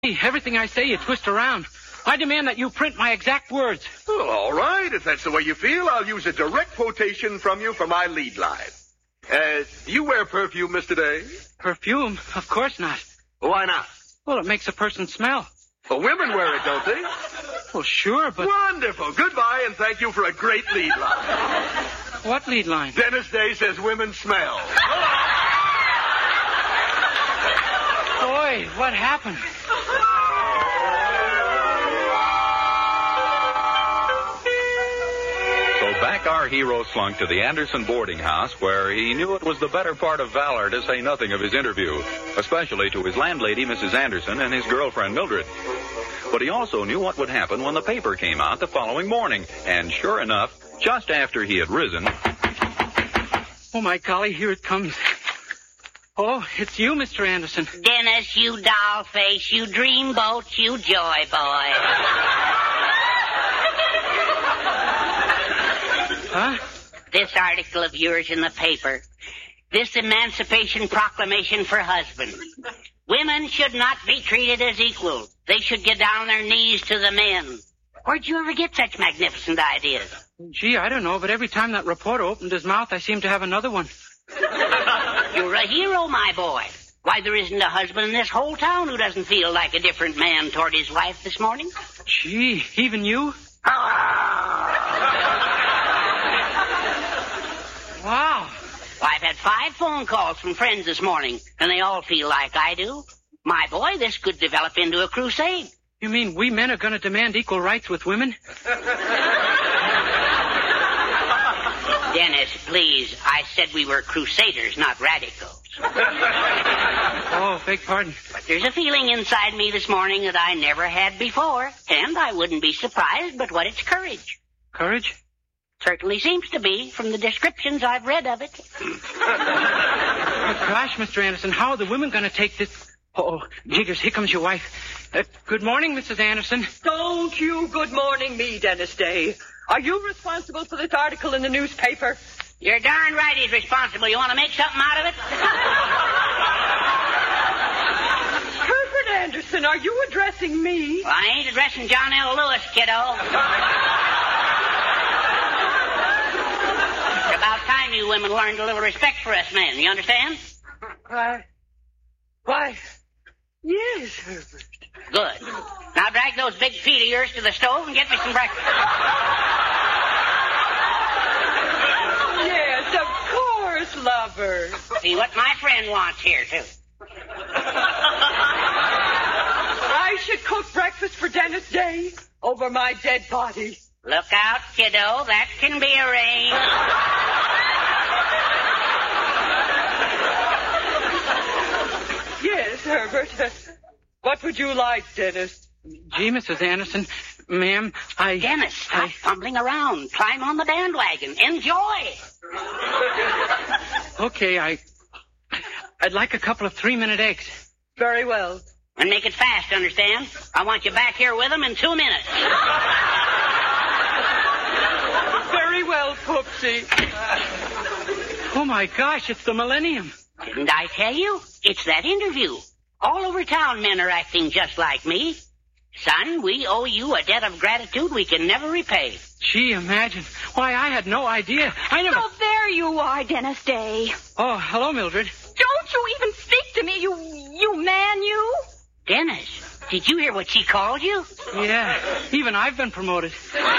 Everything I say, you twist around. I demand that you print my exact words. Well, all right. If that's the way you feel, I'll use a direct quotation from you for my lead line. Do you wear perfume, Mr. Day? Perfume? Of course not. Why not? Well, it makes a person smell. Well, women wear it, don't they? Well, sure, but... Wonderful. Goodbye, and thank you for a great lead line. What lead line? Dennis Day says women smell. Boy, what happened? Back our hero slunk to the Anderson boarding house, where he knew it was the better part of valor to say nothing of his interview, especially to his landlady, Mrs. Anderson, and his girlfriend, Mildred. But he also knew what would happen when the paper came out the following morning, and sure enough, just after he had risen... Oh, my golly, here it comes. Oh, it's you, Mr. Anderson. Dennis, you doll face, you dreamboat, you joy boy. Huh? This article of yours in the paper. This Emancipation Proclamation for husbands. Women should not be treated as equals. They should get down on their knees to the men. Where'd you ever get such magnificent ideas? Gee, I don't know, but every time that reporter opened his mouth, I seem to have another one. You're a hero, my boy. Why, there isn't a husband in this whole town who doesn't feel like a different man toward his wife this morning. Gee, even you? Wow. Well, I've had 5 phone calls from friends this morning, and they all feel like I do. My boy, this could develop into a crusade. You mean we men are going to demand equal rights with women? Dennis, please, I said we were crusaders, not radicals. Oh, beg pardon. But there's a feeling inside me this morning that I never had before, and I wouldn't be surprised but what it's courage. Courage? Certainly seems to be, from the descriptions I've read of it. Oh, gosh, Mr. Anderson, how are the women going to take this? Oh, jiggers, here comes your wife. Good morning, Mrs. Anderson. Don't you good morning me, Dennis Day. Are you responsible for this article in the newspaper? You're darn right he's responsible. You want to make something out of it? Herbert Anderson, are you addressing me? Well, I ain't addressing John L. Lewis, kiddo. It's about time you women learned a little respect for us men. You understand? Why, yes, Herbert. Good. Now drag those big feet of yours to the stove and get me some breakfast. Yes, of course, lover. See what my friend wants here, too. I should cook breakfast for Dennis Day over my dead body. Look out, kiddo. That can be arranged. Yes, Herbert. What would you like, Dennis? Gee, Mrs. Anderson, ma'am, Dennis, stop fumbling around. Climb on the bandwagon. Enjoy. Okay, I'd like a couple of 3-minute eggs. Very well. And make it fast, understand? I want you back here with them in 2 minutes. Very well, Poopsie. Oh, my gosh, it's the millennium. Didn't I tell you? It's that interview. All over town, men are acting just like me. Son, we owe you a debt of gratitude we can never repay. Gee, imagine. Why, I had no idea. I never... So there you are, Dennis Day. Oh, hello, Mildred. Don't you even speak to me, you man, you. Dennis, did you hear what she called you? Yeah, even I've been promoted.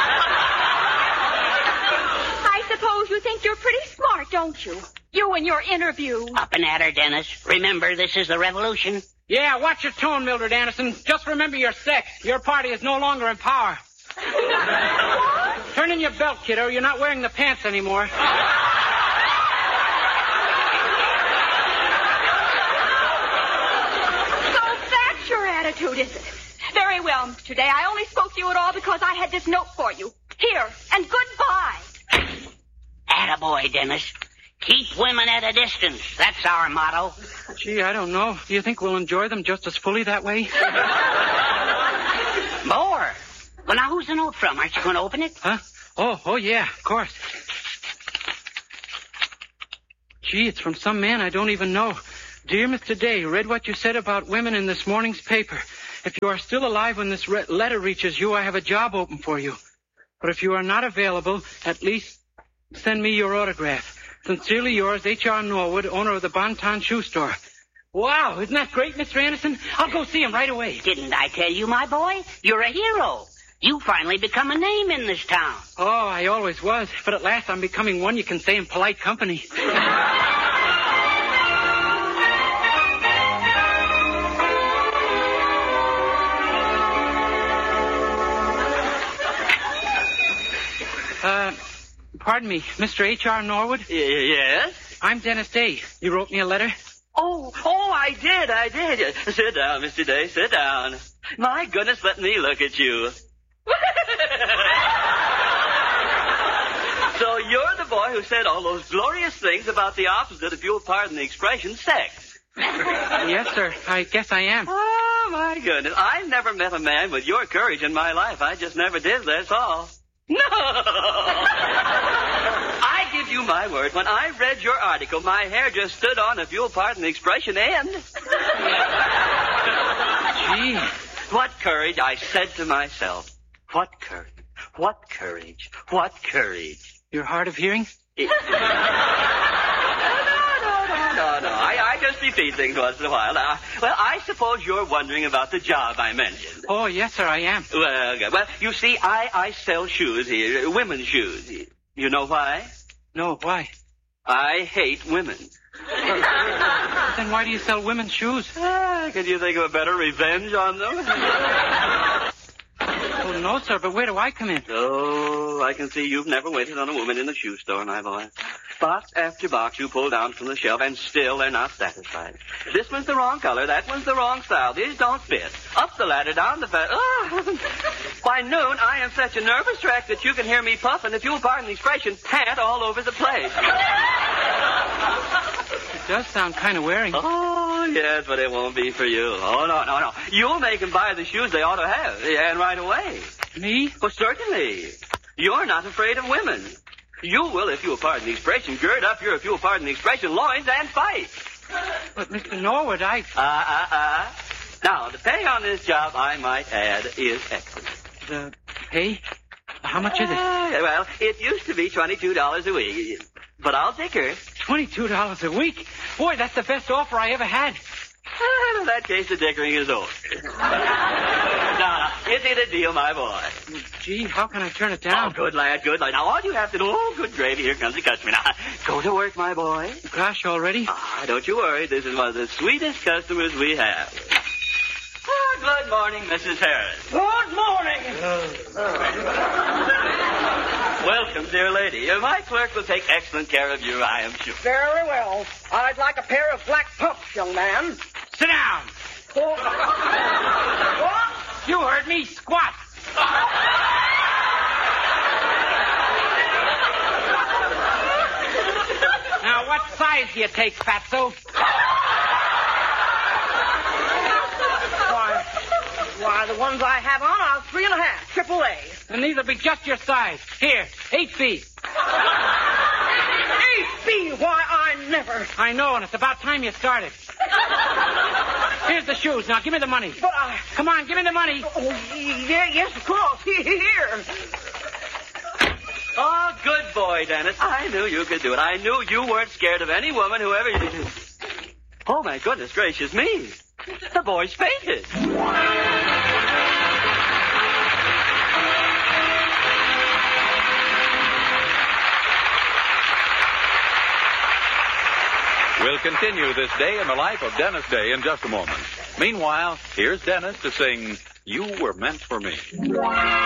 I suppose you think you're pretty smart, don't you? You and your interview. Up and at her, Dennis. Remember, this is the revolution. Yeah, watch your tone, Mildred Anderson. Just remember your sex. Your party is no longer in power. Turn in your belt, kiddo. You're not wearing the pants anymore. So that's your attitude, is it? Very well, Mr. Day. I only spoke to you at all because I had this note for you. Here, and goodbye. Attaboy, Dennis. Keep women at a distance. That's our motto. Gee, I don't know. Do you think we'll enjoy them just as fully that way? More. Well, now, who's the note from? Aren't you going to open it? Huh? Oh, yeah, of course. Gee, it's from some man I don't even know. Dear Mr. Day, read what you said about women in this morning's paper. If you are still alive when this letter reaches you, I have a job open for you. But if you are not available, at least send me your autograph. Sincerely yours, H.R. Norwood, owner of the Bonton Shoe Store. Wow, isn't that great, Mr. Anderson? I'll go see him right away. Didn't I tell you, my boy? You're a hero. You finally become a name in this town. Oh, I always was. But at last I'm becoming one you can say in polite company. Pardon me, Mr. H.R. Norwood? Yes? I'm Dennis Day. You wrote me a letter? Oh, I did. Sit down, Mr. Day, sit down. My goodness, let me look at you. So you're the boy who said all those glorious things about the opposite, if you'll pardon the expression, sex. Yes, sir. I guess I am. Oh, my goodness. I've never met a man with your courage in my life. I just never did, that's all. No! I give you my word. When I read your article, my hair just stood on, if you'll pardon the expression, end. Gee. What courage, I said to myself. What courage. What courage. What courage. You're hard of hearing? No. I just repeat things once in a while. Well, I suppose you're wondering about the job I mentioned. Oh, yes, sir, I am. Well, you see, I sell shoes here, women's shoes. You know why? No, why? I hate women. Then why do you sell women's shoes? Can you think of a better revenge on them? Oh, no, sir, but where do I come in? Oh, I can see you've never waited on a woman in the shoe store, my boy. Box after box you pull down from the shelf, and still they're not satisfied. This one's the wrong color, that one's the wrong style. These don't fit. Up the ladder, down the fat. Oh. By noon, I am such a nervous wreck that you can hear me puffing, if you'll pardon the expression, pant all over the place. It does sound kind of wearing. Oh, yes, but it won't be for you. Oh, no. You'll make them buy the shoes they ought to have, and right away. Me? Well, certainly. You're not afraid of women. You will, if you'll pardon the expression, gird up your, if you'll pardon the expression, loins and fight. But, Mr. Norwood, Now, the pay on this job, I might add, is excellent. The pay? How much is it? Well, it used to be $22 a week, but I'll dicker. $22 a week? Boy, that's the best offer I ever had. Well, in that case, the dickering is over. Now, is it a deal, my boy? Gee, how can I turn it down? Oh, good lad. Now, all you have to do... Oh, good gravy. Here comes the customer. Now, go to work, my boy. Gosh, already? Don't you worry. This is one of the sweetest customers we have. Oh, good morning, Mrs. Harris. Good morning. Welcome, dear lady. My clerk will take excellent care of you, I am sure. Very well. I'd like a pair of black pumps, young man. Sit down. What? You heard me. Squat. Now, what size do you take, fatso? Why, the ones I have on are 3.5, AAA. Then these will be just your size. Here, 8B. 8B? Why, I never. I know, and it's about time you started. Here's the shoes. Now, give me the money. But Come on, give me the money. Oh, yes, of course. Here. Oh, good boy, Dennis. I knew you could do it. I knew you weren't scared of any woman, whoever you... Oh, my goodness gracious me. The boy's fainted. We'll continue this day in the life of Dennis Day in just a moment. Meanwhile, here's Dennis to sing You Were Meant for Me.